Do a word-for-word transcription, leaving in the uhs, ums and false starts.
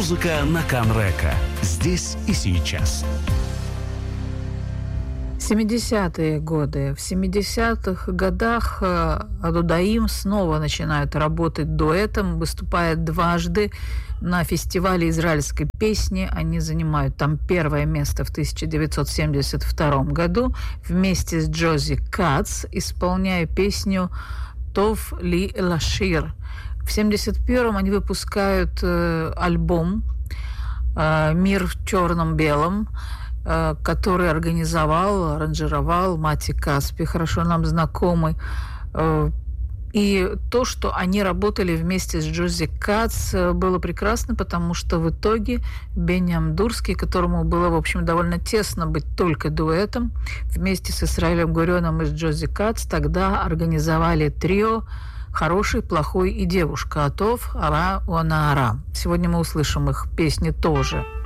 Музыка на Канрека. Здесь и сейчас. семидесятые годы. В семидесятых годах Адудаим снова начинают работать дуэтом, выступает дважды на фестивале израильской песни. Они занимают там первое место в тысяча девятьсот семьдесят втором году вместе с Джози Кац, исполняя песню «Тов ли лашир». В семьдесят первом они выпускают э, альбом э, «Мир в черном-белом», э, который организовал, аранжировал Мати Каспи, хорошо нам знакомый. Э, и то, что они работали вместе с Джози Кац, было прекрасно, потому что в итоге Бениам Дурский, которому было, в общем, довольно тесно быть только дуэтом, вместе с Исраилем Гурионом и с Джози Кац тогда организовали трио «Хороший, плохой и девушка» Атов, Ара, Уана, Ара. Сегодня мы услышим их песни тоже.